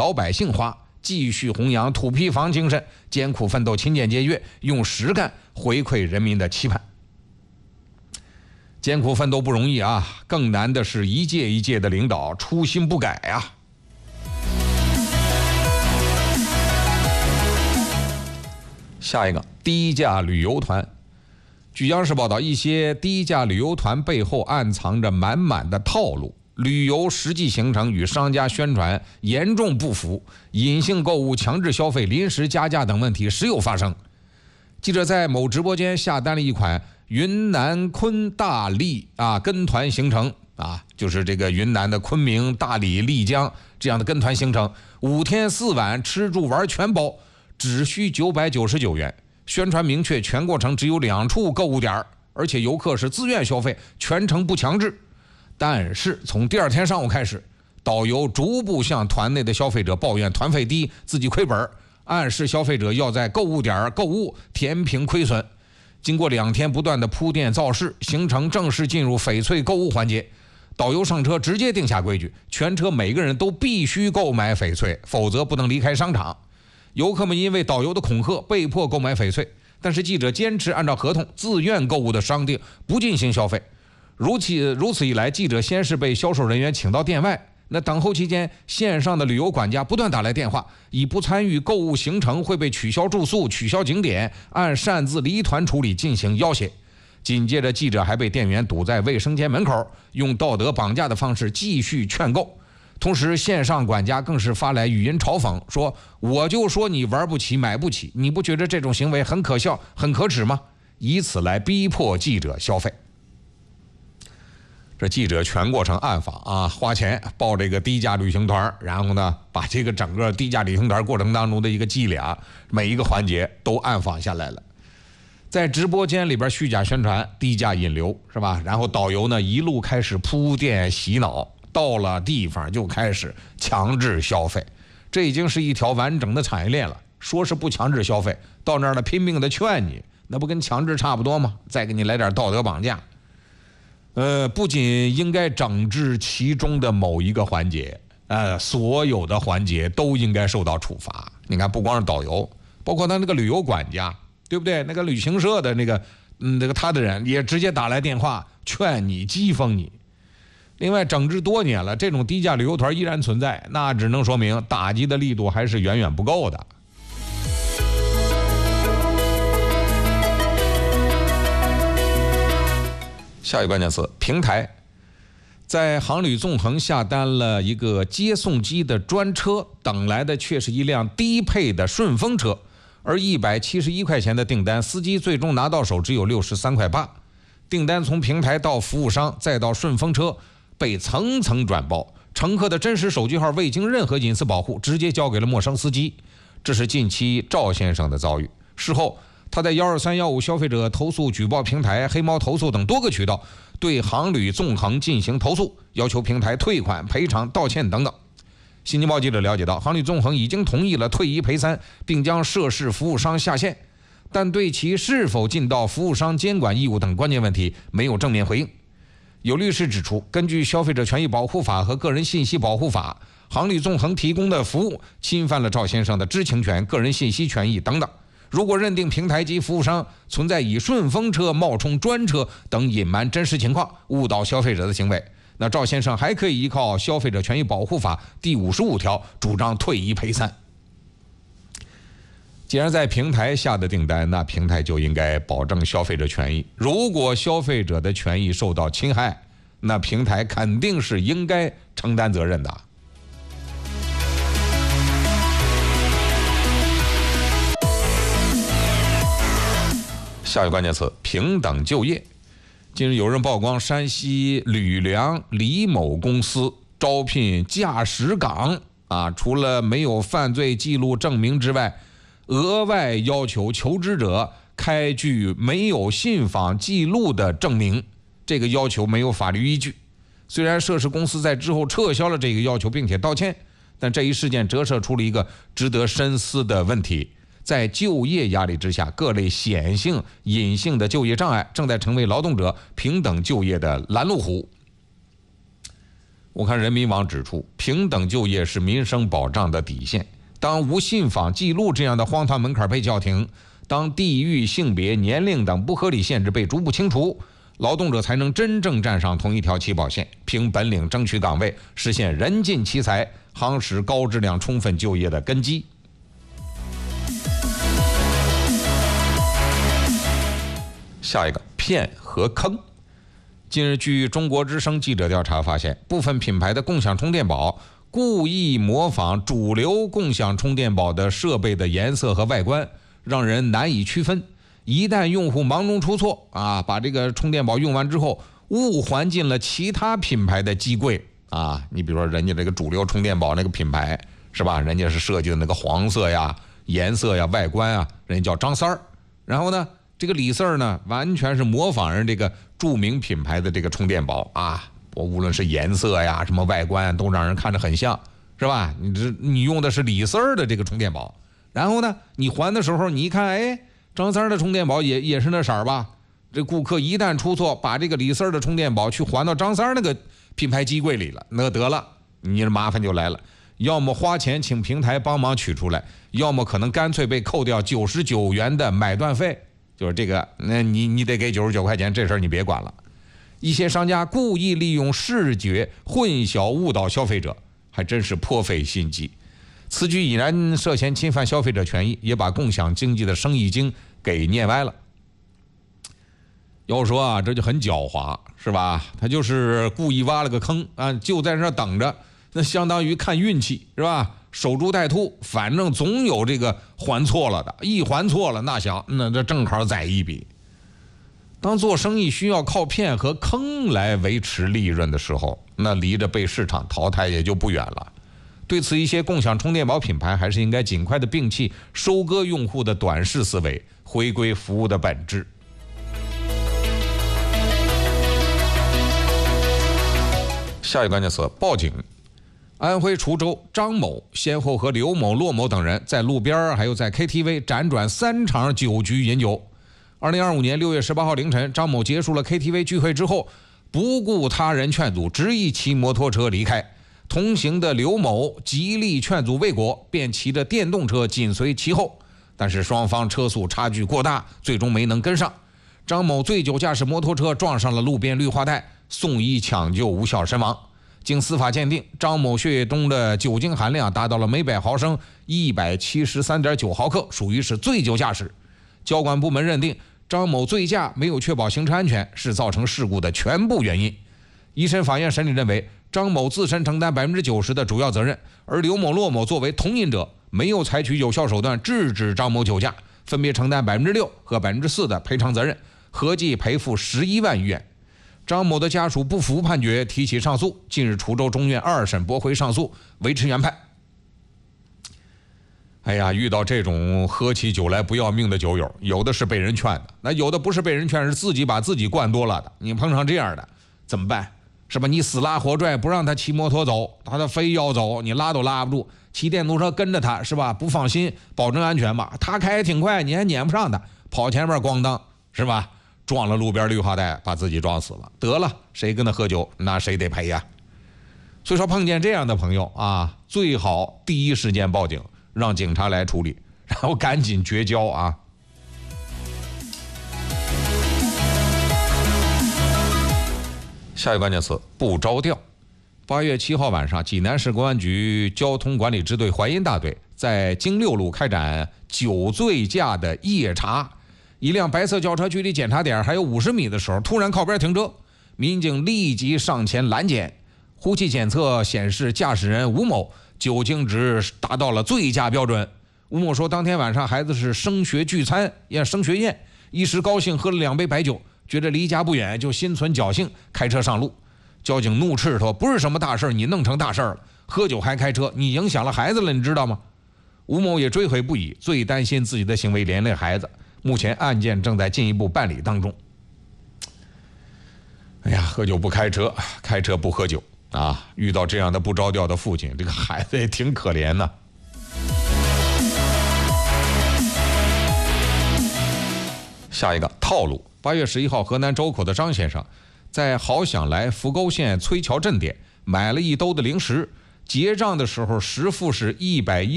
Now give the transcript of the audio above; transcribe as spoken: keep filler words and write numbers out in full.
老百姓化，继续弘扬土坯房精神，艰苦奋斗、勤俭节约，用实干回馈人民的期盼。艰苦奋斗不容易啊，更难的是一届一届的领导初心不改啊。下一个，低价旅游团。据央视报道，一些低价旅游团背后暗藏着满满的套路，旅游实际行程与商家宣传严重不符，隐性购物、强制消费、临时加价等问题时有发生。记者在某直播间下单了一款云南昆大丽啊跟团行程啊，就是这个云南的昆明、大理、丽江这样的跟团行程，五天四晚吃住玩全包，只需九百九十九元。宣传明确，全过程只有两处购物点，而且游客是自愿消费，全程不强制。但是从第二天上午开始，导游逐步向团内的消费者抱怨团费低，自己亏本，暗示消费者要在购物点购物填平亏损。经过两天不断的铺垫造势，行程正式进入翡翠购物环节。导游上车直接定下规矩，全车每个人都必须购买翡翠，否则不能离开商场。游客们因为导游的恐吓被迫购买翡翠，但是记者坚持按照合同自愿购物的商定，不进行消费。如此如此一来，记者先是被销售人员请到店外，那等候期间，线上的旅游管家不断打来电话，以不参与购物行程会被取消住宿、取消景点，按擅自离团处理进行要挟。紧接着，记者还被店员堵在卫生间门口，用道德绑架的方式继续劝购。同时，线上管家更是发来语音嘲讽，说：“我就说你玩不起、买不起，你不觉得这种行为很可笑、很可耻吗？”以此来逼迫记者消费。这记者全过程暗访啊，花钱报这个低价旅行团，然后呢，把这个整个低价旅行团过程当中的一个伎俩，每一个环节都暗访下来了。在直播间里边虚假宣传、低价引流，是吧？然后导游呢一路开始铺垫洗脑。到了地方就开始强制消费，这已经是一条完整的产业链了。说是不强制消费，到那儿了拼命的劝你，那不跟强制差不多吗？再给你来点道德绑架。呃，不仅应该整治其中的某一个环节，呃，所有的环节都应该受到处罚。你看，不光是导游，包括他那个旅游管家，对不对？那个旅行社的那个，嗯，那个他的人也直接打来电话劝你、讥讽你。另外，整治多年了，这种低价旅游团依然存在，那只能说明打击的力度还是远远不够的。下一个关键词：平台。在航旅纵横下单了一个接送机的专车，等来的却是一辆低配的顺风车，而一百七十一块钱的订单，司机最终拿到手只有六十三块八。订单从平台到服务商再到顺风车，被层层转包，乘客的真实手机号未经任何隐私保护，直接交给了陌生司机。这是近期赵先生的遭遇。事后，他在一二三一五消费者投诉举报平台、黑猫投诉等多个渠道对航旅纵横进行投诉，要求平台退款、赔偿、道歉等等。新京报记者了解到，航旅纵横已经同意了退一赔三，并将涉事服务商下线，但对其是否尽到服务商监管义务等关键问题没有正面回应。有律师指出，根据《消费者权益保护法》和《个人信息保护法》，航旅纵横提供的服务侵犯了赵先生的知情权、个人信息权益等等。如果认定平台及服务商存在以顺风车冒充专车等隐瞒真实情况、误导消费者的行为，那赵先生还可以依靠《消费者权益保护法》第五十五条主张退一赔三。既然在平台下的订单，那平台就应该保证消费者权益。如果消费者的权益受到侵害，那平台肯定是应该承担责任的。下一个关键词：平等就业。近日有人曝光山西吕梁李某公司招聘驾驶岗啊，除了没有犯罪记录证明之外，额外要求求职者开具没有信访记录的证明，这个要求没有法律依据。虽然涉事公司在之后撤销了这个要求并且道歉，但这一事件折射出了一个值得深思的问题：在就业压力之下，各类显性、隐性的就业障碍正在成为劳动者平等就业的拦路虎。 我看人民网指出，平等就业是民生保障的底线。当无信访记录这样的荒唐门槛被叫停，当地域、性别、年龄等不合理限制被逐步清除，劳动者才能真正站上同一条起跑线，凭本领争取岗位，实现人尽其才，夯实高质量充分就业的根基。下一个，骗和坑。近日，据中国之声记者调查发现，部分品牌的共享充电宝故意模仿主流共享充电宝的设备的颜色和外观，让人难以区分。一旦用户忙中出错啊，把这个充电宝用完之后，误还进了其他品牌的机柜啊。你比如说，人家这个主流充电宝那个品牌是吧？人家是设计的那个黄色呀、颜色呀、外观啊，人家叫张三儿。然后呢，这个李四儿呢，完全是模仿人这个著名品牌的这个充电宝啊，我无论是颜色呀、什么外观，都让人看着很像，是吧？你这你用的是李四儿的这个充电宝，然后呢，你还的时候，你一看，哎，张三儿的充电宝也也是那色儿吧？这顾客一旦出错，把这个李四儿的充电宝去还到张三儿那个品牌机柜里了，那得了，你的麻烦就来了。要么花钱请平台帮忙取出来，要么可能干脆被扣掉九十九元的买断费。就是这个，那你你得给九十九块钱，这事儿你别管了。一些商家故意利用视觉混淆误导消费者，还真是颇费心机。此举已然涉嫌侵犯消费者权益，也把共享经济的生意经给念歪了。要说啊，这就很狡猾，是吧？他就是故意挖了个坑啊，就在这等着，那相当于看运气，是吧？守株待兔，反正总有这个还错了的，一还错了，那想那这正好宰一笔。当做生意需要靠骗和坑来维持利润的时候，那离着被市场淘汰也就不远了。对此，一些共享充电宝品牌还是应该尽快的摒弃收割用户的短视思维，回归服务的本质。下一个关键词：报警。安徽滁州张某先后和刘某、骆某等人在路边还有在 K T V 辗转三场酒局饮酒。二零二五年六月十八号凌晨，张某结束了 K T V 聚会之后，不顾他人劝阻，执意骑摩托车离开。同行的刘某极力劝阻未果，便骑着电动车紧随其后，但是双方车速差距过大，最终没能跟上。张某醉酒驾驶摩托车撞上了路边绿化带，送医抢救无效身亡。经司法鉴定，张某血液中的酒精含量达到了每百毫升一百七十三点九毫克，属于是醉酒驾驶。交管部门认定张某醉驾没有确保行车安全，是造成事故的全部原因。一审法院审理认为，张某自身承担百分之九十的主要责任，而刘某、骆某作为同饮者，没有采取有效手段制止张某酒驾，分别承担百分之六和百分之四的赔偿责任，合计赔付十一万余元。张某的家属不服判决，提起上诉。近日，滁州中院二审驳回上诉，维持原判。哎呀，遇到这种喝起酒来不要命的酒友，有的是被人劝的，那有的不是被人劝，是自己把自己灌多了的。你碰上这样的怎么办？是吧？你死拉活拽不让他骑摩托走，他非要走，你拉都拉不住。骑电动车跟着他，是吧？不放心，保证安全吧。他开挺快，你还撵不上他，跑前面咣当，是吧？撞了路边绿化带，把自己撞死了。得了，谁跟他喝酒，那谁得赔呀。所以说，碰见这样的朋友啊，最好第一时间报警，让警察来处理，然后赶紧绝交啊。下一个关键词：不着调。八月七号晚上，济南市公安局交通管理支队淮阴大队在京六路开展酒醉驾的夜查。一辆白色轿车距离检查点还有五十米的时候，突然靠边停车，民警立即上前拦检。呼气检测显示，驾驶人吴某酒精值达到了醉驾标准。吴某说，当天晚上孩子是升学聚餐，也升学宴，一时高兴喝了两杯白酒，觉得离家不远，就心存侥幸开车上路。交警怒斥他，不是什么大事，你弄成大事了，喝酒还开车，你影响了孩子了，你知道吗？吴某也追悔不已，最担心自己的行为连累孩子。目前案件正在进一步办理当中。哎呀，喝酒不开车，开车不喝酒啊！遇到这样的不着调的父亲，这个孩子也挺可怜的。下一个套路。八月十一号，河南周口的张先生在好想来扶沟县崔桥镇点买了一兜的零食，结账的时候实付是一百一